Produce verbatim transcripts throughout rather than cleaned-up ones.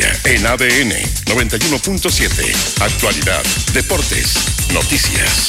noticia en A D N noventa y uno punto siete. Actualidad, deportes, noticias.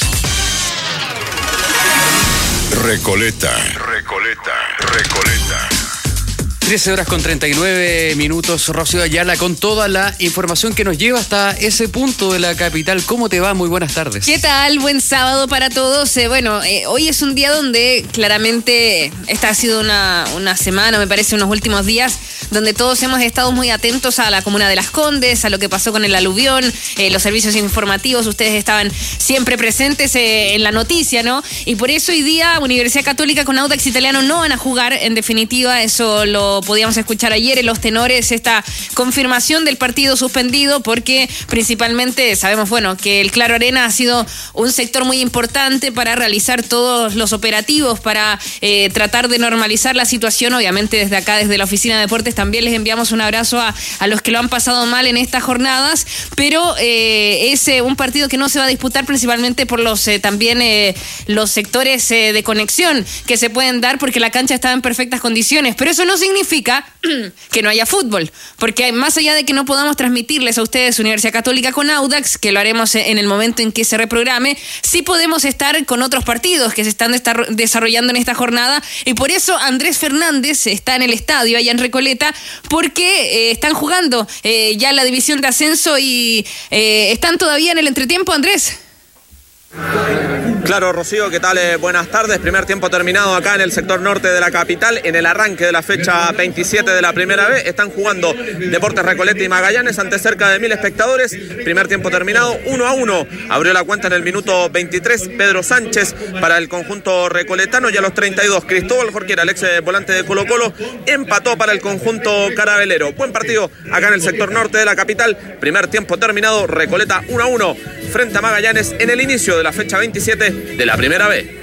Recoleta. Recoleta. Recoleta. trece horas con treinta y nueve minutos, Rocío Ayala, con toda la información que nos lleva hasta ese punto de la capital. ¿Cómo te va? Muy buenas tardes. ¿Qué tal? Buen sábado para todos. Eh, bueno, eh, hoy es un día donde claramente esta ha sido una, una semana, me parece, unos últimos días, donde todos hemos estado muy atentos a la comuna de Las Condes, a lo que pasó con el aluvión, eh, los servicios informativos, ustedes estaban siempre presentes eh, en la noticia, ¿no? Y por eso hoy día Universidad Católica con Audax Italiano no van a jugar, en definitiva, eso lo podíamos escuchar ayer en los tenores, esta confirmación del partido suspendido, porque principalmente sabemos, bueno, que el Claro Arena ha sido un sector muy importante para realizar todos los operativos, para eh, tratar de normalizar la situación. Obviamente desde acá, desde la Oficina de Deportes, también les enviamos un abrazo a, a los que lo han pasado mal en estas jornadas, pero eh, es eh, un partido que no se va a disputar principalmente por los eh, también eh, los sectores eh, de conexión que se pueden dar, porque la cancha está en perfectas condiciones, pero eso no significa que no haya fútbol, porque más allá de que no podamos transmitirles a ustedes Universidad Católica con Audax, que lo haremos en el momento en que se reprograme, sí podemos estar con otros partidos que se están desarrollando en esta jornada, y por eso Andrés Fernández está en el estadio allá en Recoleta, porque eh, están jugando eh, ya la división de ascenso y eh, están todavía en el entretiempo, Andrés. Claro, Rocío, ¿qué tal? Eh, buenas tardes. Primer tiempo terminado acá en el sector norte de la capital. En el arranque de la fecha veintisiete de la primera B están jugando Deportes Recoleta y Magallanes ante cerca de mil espectadores. Primer tiempo terminado, uno a uno. Abrió la cuenta en el minuto veintitrés Pedro Sánchez para el conjunto recoletano, y a los treinta y dos Cristóbal Jorquera, el ex volante de Colo Colo, empató para el conjunto carabelero. Buen partido acá en el sector norte de la capital. Primer tiempo terminado, Recoleta uno a uno frente a Magallanes en el inicio de la fecha veintisiete de la primera B.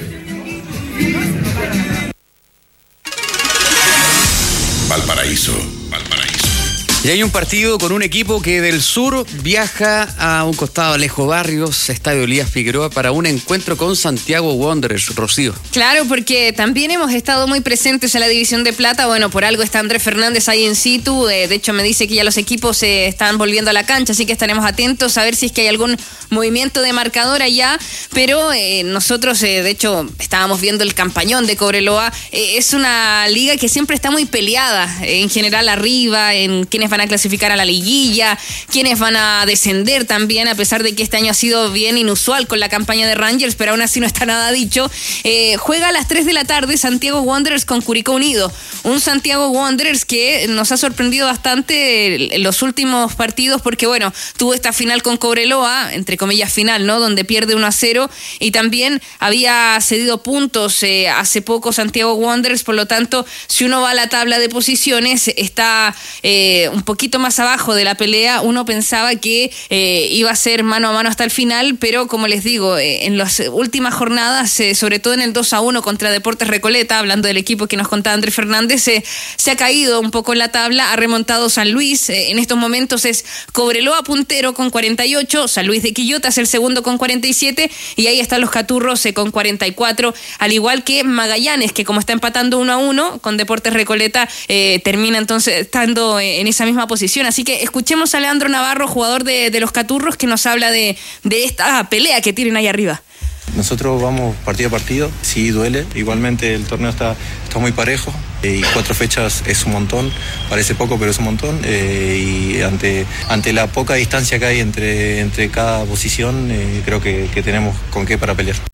Valparaíso, Valparaíso. Y hay un partido con un equipo que del sur viaja a un costado, Alejo Barrios, Estadio Elías Figueroa, para un encuentro con Santiago Wanderers, Rocío. Claro, porque también hemos estado muy presentes en la División de Plata. Bueno, por algo está Andrés Fernández ahí en situ. Eh, de hecho, me dice que ya los equipos se eh, están volviendo a la cancha, así que estaremos atentos a ver si es que hay algún movimiento de marcador allá. Pero eh, nosotros, eh, de hecho, estábamos viendo el campañón de Cobreloa. Eh, es una liga que siempre está muy peleada, eh, en general arriba, en quienes van a clasificar a la liguilla, quienes van a descender también, a pesar de que este año ha sido bien inusual con la campaña de Rangers, pero aún así no está nada dicho. Eh, juega a las tres de la tarde Santiago Wanderers con Curicó Unido. Un Santiago Wanderers que nos ha sorprendido bastante en los últimos partidos, porque bueno, tuvo esta final con Cobreloa, entre comillas final, ¿no? Donde pierde uno a cero, y también había cedido puntos eh, hace poco Santiago Wanderers. Por lo tanto, si uno va a la tabla de posiciones, está eh, un poquito más abajo de la pelea. Uno pensaba que eh, iba a ser mano a mano hasta el final, pero como les digo, eh, en las últimas jornadas, eh, sobre todo en el dos a uno contra Deportes Recoleta, hablando del equipo que nos contaba Andrés Fernández, eh, se ha caído un poco en la tabla, ha remontado San Luis. Eh, en estos momentos es Cobreloa puntero con cuarenta y ocho, San Luis de Quillota es el segundo con cuarenta y siete, y ahí están los Caturros eh, con cuarenta y cuatro, al igual que Magallanes, que como está empatando uno a uno con Deportes Recoleta, eh, termina entonces estando eh, en esa misma posición. Así que escuchemos a Leandro Navarro, jugador de, de los Caturros, que nos habla de, de esta pelea que tienen ahí arriba. Nosotros vamos partido a partido, sí duele, igualmente el torneo está, está muy parejo, eh, y cuatro fechas es un montón, parece poco pero es un montón, eh, y ante, ante la poca distancia que hay entre, entre cada posición, eh, creo que, que tenemos con qué para pelear.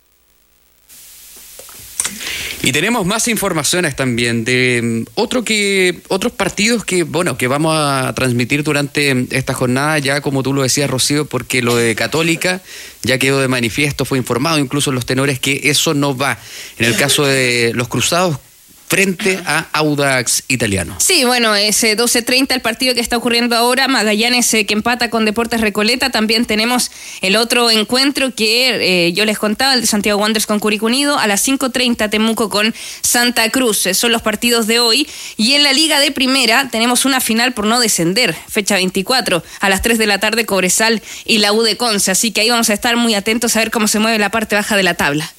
Y tenemos más informaciones también de otro que otros partidos que, bueno, que vamos a transmitir durante esta jornada, ya como tú lo decías, Rocío, porque lo de Católica ya quedó de manifiesto, fue informado incluso en los tenores que eso no va. En el caso de los Cruzados, frente a Audax Italiano. Sí, bueno, es eh, doce treinta el partido que está ocurriendo ahora. Magallanes eh, que empata con Deportes Recoleta. También tenemos el otro encuentro que eh, yo les contaba, el de Santiago Wanderers con Curicó Unido. A las cinco treinta Temuco con Santa Cruz. Eh, son los partidos de hoy. Y en la Liga de Primera tenemos una final por no descender, fecha veinticuatro. A las tres de la tarde Cobresal y la U de Conce. Así que ahí vamos a estar muy atentos a ver cómo se mueve la parte baja de la tabla.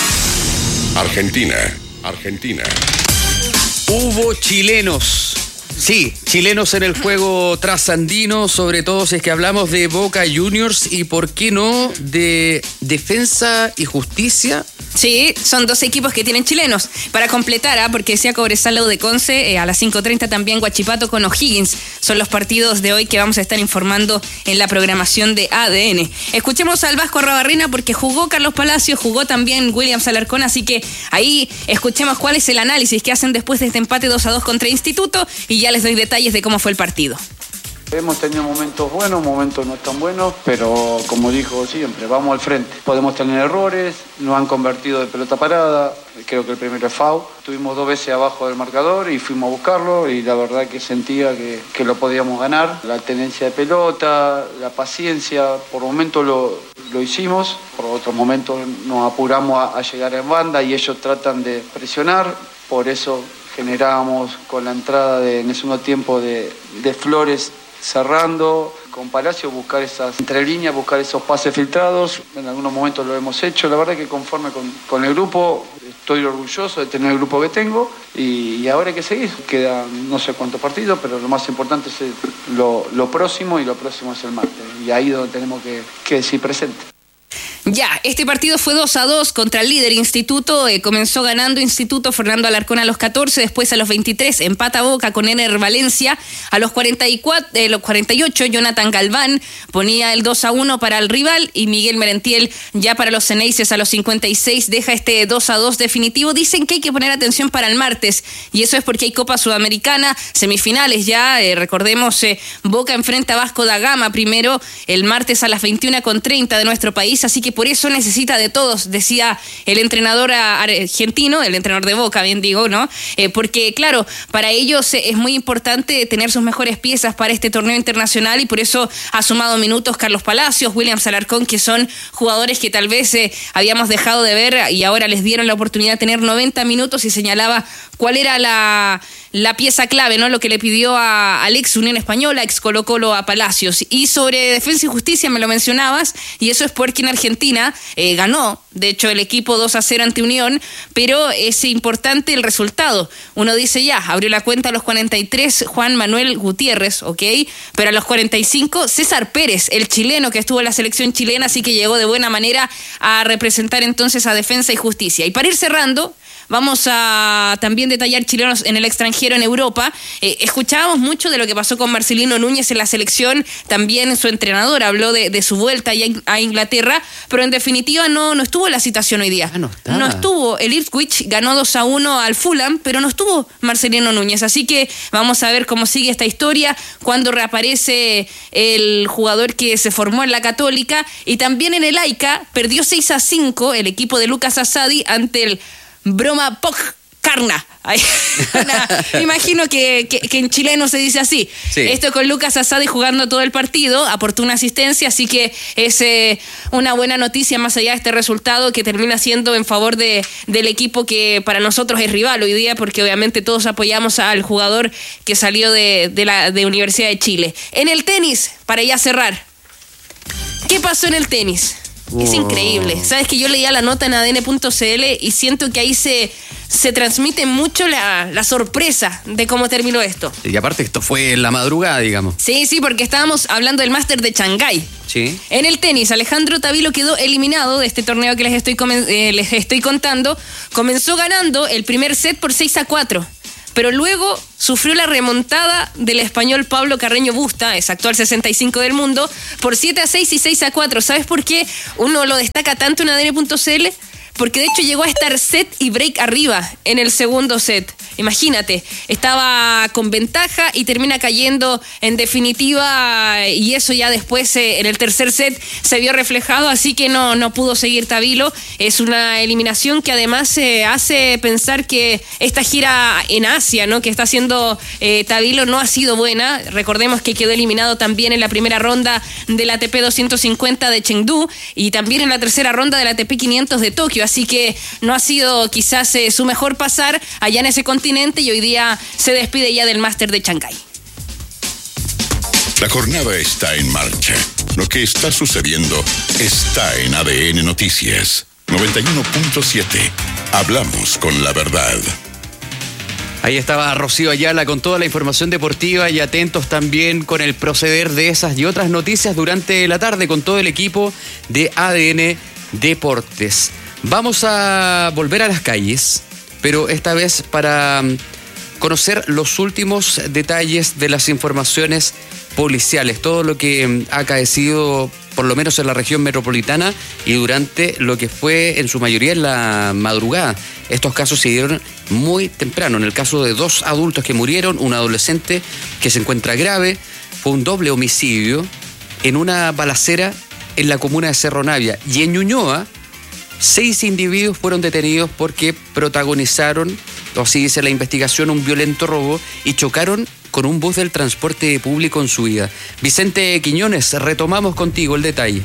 Argentina, Argentina. Hubo chilenos Sí, chilenos en el juego trasandino, sobre todo si es que hablamos de Boca Juniors y por qué no de Defensa y Justicia. Sí, son dos equipos que tienen chilenos. Para completar, ¿eh? porque decía Cobresal de Conce, eh, a las cinco treinta también Huachipato con O'Higgins. Son los partidos de hoy que vamos a estar informando en la programación de A D N. Escuchemos al Vasco Arrobarrena porque jugó Carlos Palacios, jugó también Williams Alarcón, así que ahí escuchemos cuál es el análisis que hacen después de este empate dos a dos contra Instituto y ya les doy detalles de cómo fue el partido. Hemos tenido momentos buenos, momentos no tan buenos, pero como dijo siempre, vamos al frente. Podemos tener errores, nos han convertido de pelota parada, creo que el primero es foul. Estuvimos dos veces abajo del marcador y fuimos a buscarlo y la verdad que sentía que, que lo podíamos ganar. La tenencia de pelota, la paciencia, por momentos lo, lo hicimos, por otros momentos nos apuramos a, a llegar en banda y ellos tratan de presionar, por eso generábamos con la entrada de, en el segundo tiempo de, de Flores cerrando, con Palacio buscar esas entre líneas, buscar esos pases filtrados. En algunos momentos lo hemos hecho. La verdad que conforme con, con el grupo, estoy orgulloso de tener el grupo que tengo y, y ahora hay que seguir. Quedan no sé cuántos partidos, pero lo más importante es el, lo, lo próximo y lo próximo es el martes. Y ahí es donde tenemos que, que decir presente. Ya, este partido fue dos a dos contra el líder Instituto, eh, comenzó ganando Instituto, Fernando Alarcón a los catorce, después a los veintitrés empata Boca con Ener Valencia, a los cuarenta y cuatro, eh, los cuarenta y ocho Jonathan Galván ponía el dos a uno para el rival y Miguel Merentiel ya para los Ceneices a los cincuenta y seis deja este dos a dos definitivo. Dicen que hay que poner atención para el martes y eso es porque hay Copa Sudamericana, semifinales ya, eh, recordemos eh, Boca enfrenta a Vasco da Gama primero el martes a las veintiuna con treinta de nuestro país, así que por eso necesita de todos, decía el entrenador argentino, el entrenador de Boca, bien digo, ¿no? Eh, porque, claro, para ellos es muy importante tener sus mejores piezas para este torneo internacional y por eso ha sumado minutos Carlos Palacios, Williams Alarcón, que son jugadores que tal vez eh, habíamos dejado de ver y ahora les dieron la oportunidad de tener noventa minutos y señalaba cuál era la... la pieza clave, ¿no? Lo que le pidió a, al ex Unión Española, ex Colo Colo a Palacios. Y sobre Defensa y Justicia me lo mencionabas, y eso es porque en Argentina eh, ganó, de hecho, el equipo dos a cero ante Unión, pero es importante el resultado. Uno dice ya, abrió la cuenta a los cuarenta y tres Juan Manuel Gutiérrez, ¿ok? Pero a los cuarenta y cinco César Pérez, el chileno que estuvo en la selección chilena, así que llegó de buena manera a representar entonces a Defensa y Justicia. Y para ir cerrando, vamos a también detallar chilenos en el extranjero, en Europa. Eh, escuchábamos mucho de lo que pasó con Marcelino Núñez en la selección, también su entrenador habló de, de su vuelta a Inglaterra, pero en definitiva no, no estuvo la citación hoy día. Ah, no, no estuvo. El Ipswich ganó dos a uno al Fulham, pero no estuvo Marcelino Núñez. Así que vamos a ver cómo sigue esta historia, cuando reaparece el jugador que se formó en la Católica. Y también en el AICA perdió seis a cinco el equipo de Lucas Asadi ante el Broma Poccarna. Imagino que, que, que en chileno se dice así. Sí. Esto con Lucas Asadi jugando todo el partido, aportó una asistencia, así que es eh, una buena noticia más allá de este resultado que termina siendo en favor de, del equipo que para nosotros es rival hoy día, porque obviamente todos apoyamos al jugador que salió de, de la de Universidad de Chile. En el tenis, para ya cerrar, ¿qué pasó en el tenis? Es increíble. Sabes que yo leía la nota en A D N punto C L y siento que ahí se, se transmite mucho la, la sorpresa de cómo terminó esto. Y aparte esto fue en la madrugada, digamos. Sí, sí, porque estábamos hablando del Máster de Shanghái. Sí. En el tenis, Alejandro Tavilo quedó eliminado de este torneo que les estoy, eh, les estoy contando. Comenzó ganando el primer set por seis a cuatro. Pero luego sufrió la remontada del español Pablo Carreño Busta, es actual sesenta y cinco del mundo, por siete a seis y seis a cuatro. ¿Sabes por qué uno lo destaca tanto en A D N punto C L? Porque de hecho llegó a estar set y break arriba en el segundo set. Imagínate, estaba con ventaja y termina cayendo en definitiva, y eso ya después eh, en el tercer set se vio reflejado, así que no, no pudo seguir Tavilo. Es una eliminación que además eh, hace pensar que esta gira en Asia, ¿no?, que está haciendo eh, Tavilo no ha sido buena. Recordemos que quedó eliminado también en la primera ronda del A T P doscientos cincuenta de Chengdu y también en la tercera ronda del A T P quinientos de Tokio, así que no ha sido quizás eh, su mejor pasar allá en ese continente, y hoy día se despide ya del Máster de Shanghái. La jornada está en marcha. Lo que está sucediendo está en A D N Noticias noventa y uno punto siete. Hablamos con la verdad. Ahí estaba Rocío Ayala con toda la información deportiva y atentos también con el proceder de esas y otras noticias durante la tarde con todo el equipo de A D N Deportes. Vamos a volver a las calles, pero esta vez para conocer los últimos detalles de las informaciones policiales, todo lo que ha acaecido por lo menos en la región metropolitana y durante lo que fue en su mayoría en la madrugada. Estos casos se dieron muy temprano. En el caso de dos adultos que murieron, un adolescente que se encuentra grave, fue un doble homicidio en una balacera en la comuna de Cerro Navia. Y en Ñuñoa, seis individuos fueron detenidos porque protagonizaron, o así dice la investigación, un violento robo y chocaron con un bus del transporte público en su ida. Vicente Quiñones, retomamos contigo el detalle.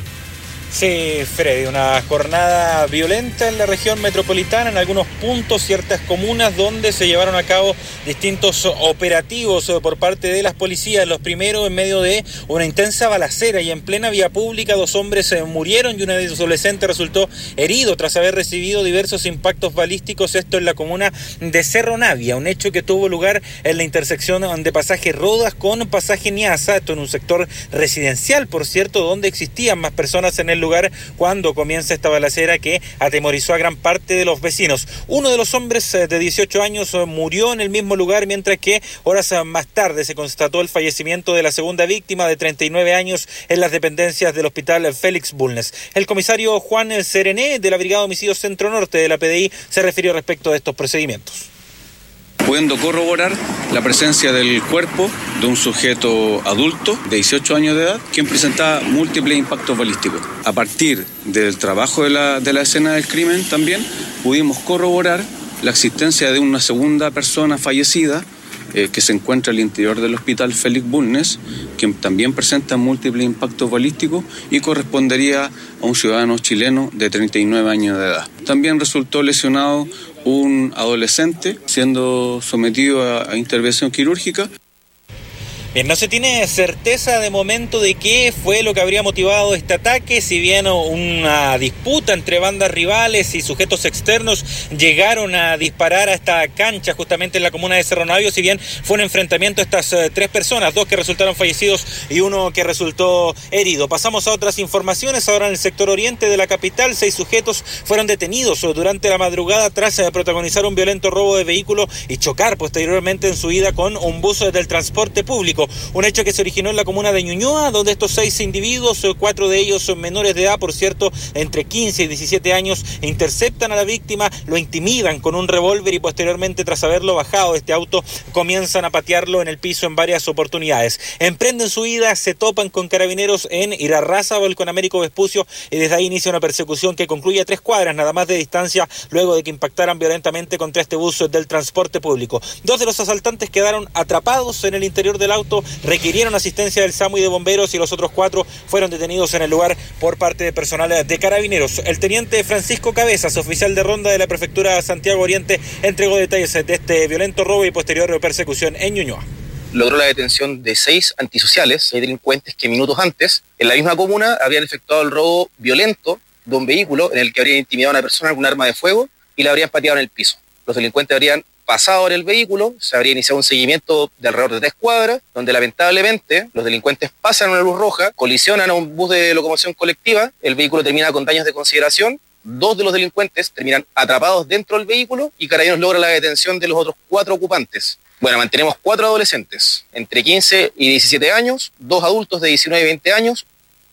Sí, Freddy, una jornada violenta en la región metropolitana, en algunos puntos, ciertas comunas donde se llevaron a cabo distintos operativos por parte de las policías. Los primeros en medio de una intensa balacera y en plena vía pública dos hombres murieron y un adolescente resultó herido tras haber recibido diversos impactos balísticos, esto en la comuna de Cerro Navia, un hecho que tuvo lugar en la intersección de pasaje Rodas con pasaje Niasa, esto en un sector residencial, por cierto, donde existían más personas en el lugar cuando comienza esta balacera que atemorizó a gran parte de los vecinos. Uno de los hombres de dieciocho años murió en el mismo lugar, mientras que horas más tarde se constató el fallecimiento de la segunda víctima de treinta y nueve años en las dependencias del hospital Félix Bulnes. El comisario Juan Serené de la Brigada de Homicidios Centro Norte de la P D I se refirió respecto de estos procedimientos. Pudiendo corroborar la presencia del cuerpo de un sujeto adulto de dieciocho años de edad, quien presentaba múltiples impactos balísticos. A partir del trabajo de la, de la escena del crimen también pudimos corroborar la existencia de una segunda persona fallecida eh, que se encuentra al interior del hospital Félix Bulnes, quien también presenta múltiples impactos balísticos y correspondería a un ciudadano chileno de treinta y nueve años de edad. También resultó lesionado un adolescente siendo sometido a, a intervención quirúrgica. Bien, no se tiene certeza de momento de qué fue lo que habría motivado este ataque, si bien una disputa entre bandas rivales y sujetos externos llegaron a disparar a esta cancha justamente en la comuna de Cerro Navia, si bien fue un enfrentamiento estas uh, tres personas, dos que resultaron fallecidos y uno que resultó herido. Pasamos a otras informaciones, ahora en el sector oriente de la capital, seis sujetos fueron detenidos durante la madrugada tras uh, protagonizar un violento robo de vehículo y chocar posteriormente en su ida con un bus del transporte público. Un hecho que se originó en la comuna de Ñuñoa, donde estos seis individuos, cuatro de ellos son menores de edad, por cierto, entre quince y diecisiete años, interceptan a la víctima, lo intimidan con un revólver y posteriormente, tras haberlo bajado de este auto, comienzan a patearlo en el piso en varias oportunidades. Emprenden su huida, se topan con carabineros en Irarrázaval con Américo Vespucio y desde ahí inicia una persecución que concluye a tres cuadras nada más de distancia luego de que impactaran violentamente contra este bus del transporte público. Dos de los asaltantes quedaron atrapados en el interior del auto, requirieron asistencia del SAMU y de bomberos y los otros cuatro fueron detenidos en el lugar por parte de personal de carabineros. El teniente Francisco Cabezas, oficial de ronda de la prefectura de Santiago Oriente, entregó detalles de este violento robo y posterior persecución en Ñuñoa. Logró la detención de seis antisociales, seis delincuentes que minutos antes, en la misma comuna, habían efectuado el robo violento de un vehículo en el que habrían intimidado a una persona con un arma de fuego y la habrían pateado en el piso. Los delincuentes habrían pasado en el vehículo, se habría iniciado un seguimiento de alrededor de tres cuadras, donde lamentablemente los delincuentes pasan una luz roja, colisionan a un bus de locomoción colectiva, el vehículo termina con daños de consideración, dos de los delincuentes terminan atrapados dentro del vehículo y Carabineros logra la detención de los otros cuatro ocupantes. Bueno, mantenemos cuatro adolescentes, entre quince y diecisiete años, dos adultos de diecinueve y veinte años.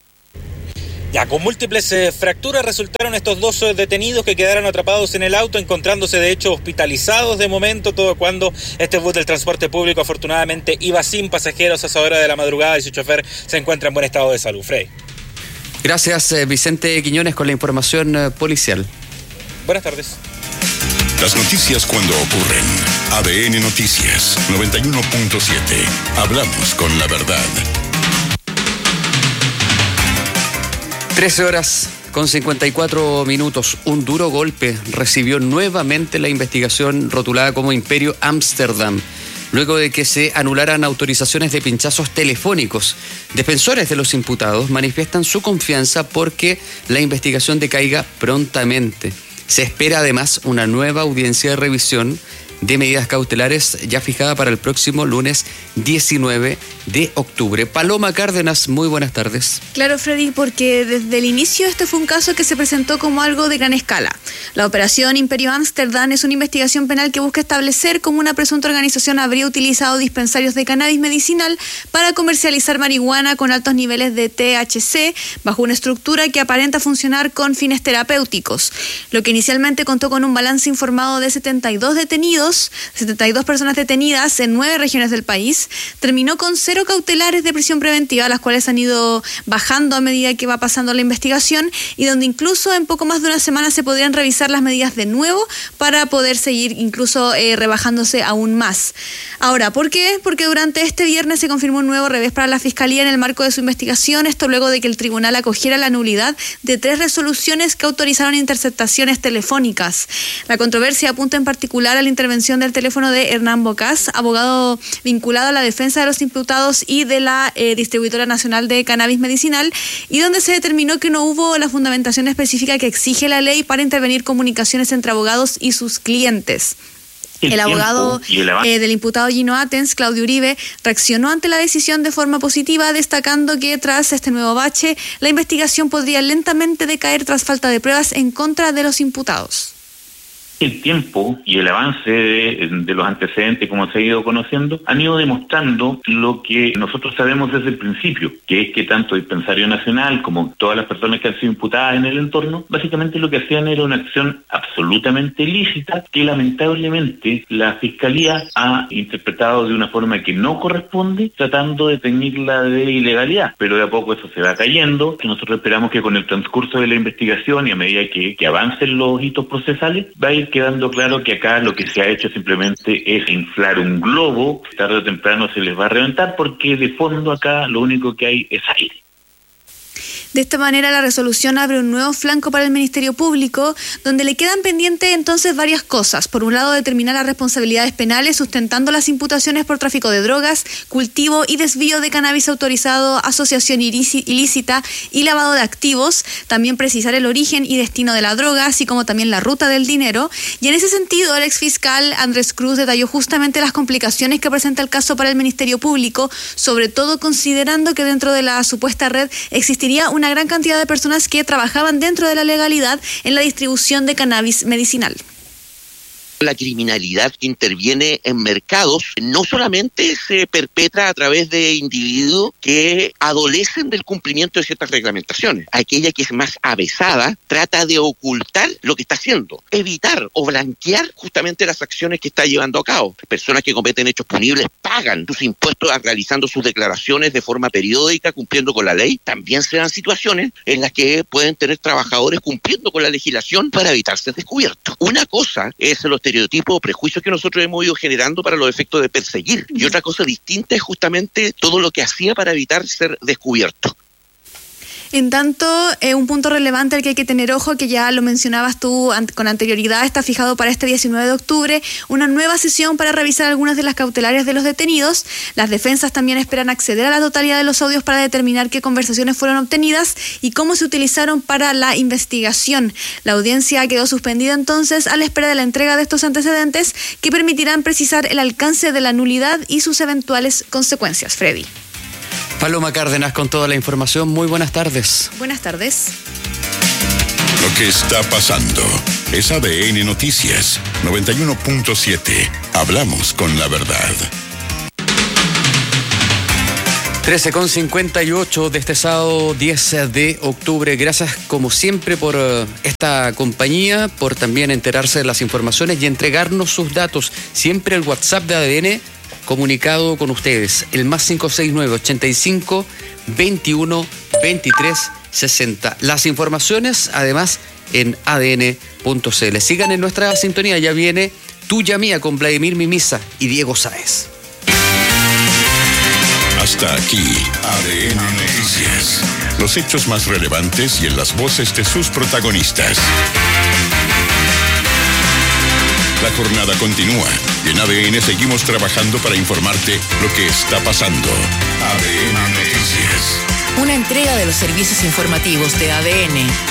Ya, con múltiples eh, fracturas resultaron estos dos eh, detenidos que quedaron atrapados en el auto, encontrándose de hecho hospitalizados de momento, todo cuando este bus del transporte público afortunadamente iba sin pasajeros a esa hora de la madrugada y su chofer se encuentra en buen estado de salud. Frey. Gracias, eh, Vicente Quiñones, con la información eh, policial. Buenas tardes. Las noticias cuando ocurren. A D N Noticias noventa y uno punto siete. Hablamos con la verdad. trece horas con cincuenta y cuatro minutos. Un duro golpe recibió nuevamente la investigación rotulada como Imperio Ámsterdam, luego de que se anularan autorizaciones de pinchazos telefónicos. Defensores de los imputados manifiestan su confianza porque la investigación decaiga prontamente. Se espera además una nueva audiencia de revisión de medidas cautelares ya fijada para el próximo lunes diecinueve de octubre. Paloma Cárdenas, muy buenas tardes. Claro, Freddy, porque desde el inicio este fue un caso que se presentó como algo de gran escala. La operación Imperio Ámsterdam es una investigación penal que busca establecer cómo una presunta organización habría utilizado dispensarios de cannabis medicinal para comercializar marihuana con altos niveles de T H C bajo una estructura que aparenta funcionar con fines terapéuticos. Lo que inicialmente contó con un balance informado de setenta y dos detenidos, setenta y dos personas detenidas en nueve regiones del país, terminó con cero cautelares de prisión preventiva, las cuales han ido bajando a medida que va pasando la investigación y donde incluso en poco más de una semana se podrían revisar las medidas de nuevo para poder seguir incluso eh, rebajándose aún más. Ahora, ¿por qué? Porque durante este viernes se confirmó un nuevo revés para la Fiscalía en el marco de su investigación, esto luego de que el tribunal acogiera la nulidad de tres resoluciones que autorizaron interceptaciones telefónicas. La controversia apunta en particular a la intervención del teléfono de Hernán Bocás, abogado vinculado a la defensa de los imputados y de la eh, Distribuidora Nacional de Cannabis Medicinal, y donde se determinó que no hubo la fundamentación específica que exige la ley para intervenir comunicaciones entre abogados y sus clientes. El, el abogado el eh, del imputado Gino Atens, Claudio Uribe, reaccionó ante la decisión de forma positiva, destacando que tras este nuevo bache, la investigación podría lentamente decaer tras falta de pruebas en contra de los imputados. El tiempo y el avance de, de los antecedentes, como se ha ido conociendo, han ido demostrando lo que nosotros sabemos desde el principio, que es que tanto Dispensario Nacional como todas las personas que han sido imputadas en el entorno, básicamente lo que hacían era una acción absolutamente ilícita que lamentablemente la Fiscalía ha interpretado de una forma que no corresponde, tratando de teñirla de ilegalidad. Pero de a poco eso se va cayendo, que nosotros esperamos que con el transcurso de la investigación y a medida que, que avancen los hitos procesales, va a ir quedando claro que acá lo que se ha hecho simplemente es inflar un globo, tarde o temprano se les va a reventar porque de fondo acá lo único que hay es aire. De esta manera, la resolución abre un nuevo flanco para el Ministerio Público, donde le quedan pendientes entonces varias cosas. Por un lado, determinar las responsabilidades penales, sustentando las imputaciones por tráfico de drogas, cultivo y desvío de cannabis autorizado, asociación ilícita y lavado de activos. También precisar el origen y destino de la droga, así como también la ruta del dinero. Y en ese sentido, el exfiscal Andrés Cruz detalló justamente las complicaciones que presenta el caso para el Ministerio Público, sobre todo considerando que dentro de la supuesta red existiría una gran cantidad de personas que trabajaban dentro de la legalidad en la distribución de cannabis medicinal. La criminalidad que interviene en mercados no solamente se perpetra a través de individuos que adolecen del cumplimiento de ciertas reglamentaciones. Aquella que es más avesada trata de ocultar lo que está haciendo, evitar o blanquear justamente las acciones que está llevando a cabo. Personas que cometen hechos punibles pagan sus impuestos realizando sus declaraciones de forma periódica, cumpliendo con la ley. También se dan situaciones en las que pueden tener trabajadores cumpliendo con la legislación para evitar ser descubiertos. Una cosa es los estereotipos o prejuicios que nosotros hemos ido generando para los efectos de perseguir. Y otra cosa distinta es justamente todo lo que hacía para evitar ser descubierto. En tanto, eh, un punto relevante al que hay que tener ojo, que ya lo mencionabas tú an- con anterioridad, está fijado para este diecinueve de octubre, una nueva sesión para revisar algunas de las cautelares de los detenidos. Las defensas también esperan acceder a la totalidad de los audios para determinar qué conversaciones fueron obtenidas y cómo se utilizaron para la investigación. La audiencia quedó suspendida entonces a la espera de la entrega de estos antecedentes que permitirán precisar el alcance de la nulidad y sus eventuales consecuencias. Freddy. Paloma Cárdenas con toda la información. Muy buenas tardes. Buenas tardes. Lo que está pasando es A D N Noticias noventa y uno punto siete. Hablamos con la verdad. trece con cincuenta y ocho de este sábado diez de octubre. Gracias como siempre por uh, esta compañía, por también enterarse de las informaciones y entregarnos sus datos. Siempre el WhatsApp de A D N comunicado con ustedes, el más cinco seis nueve, ochenta y cinco, veintiuno, veintitrés, sesenta. Las informaciones, además, en A D N punto c l. Sigan en nuestra sintonía, ya viene Tuya Mía con Vladimir Mimisa y Diego Sáez. Hasta aquí, A D N Noticias. Los hechos más relevantes y en las voces de sus protagonistas. La jornada continúa y en A D N seguimos trabajando para informarte lo que está pasando. A D N Noticias. Una entrega de los servicios informativos de A D N.